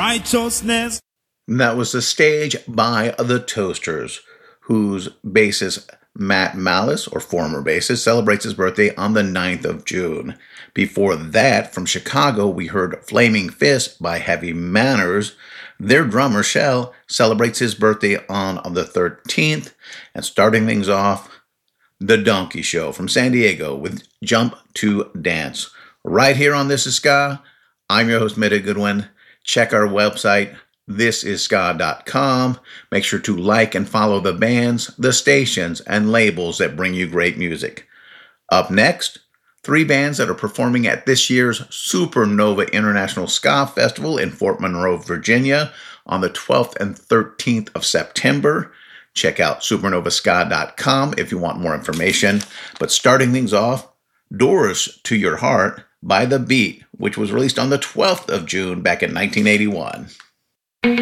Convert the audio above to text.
righteousness. That was The Stage by The Toasters, whose bassist Matt Malice, or former bassist, celebrates his birthday on the 9th of June. Before that, from Chicago, we heard Flaming Fist by Heavy Manners. Their drummer, Shell, celebrates his birthday on the 13th. And starting things off, The Donkey Show from San Diego with Jump to Dance. Right here on This Is Ska, I'm your host, Midday Goodwin. Check our website, thisisska.com. Make sure to like and follow the bands, the stations, and labels that bring you great music. Up next, 3 bands that are performing at this year's Supernova International Ska Festival in Fort Monroe, Virginia on the 12th and 13th of September. Check out supernovaska.com if you want more information. But starting things off, Doors to Your Heart by The Beat, which was released on the 12th of June back in 1981.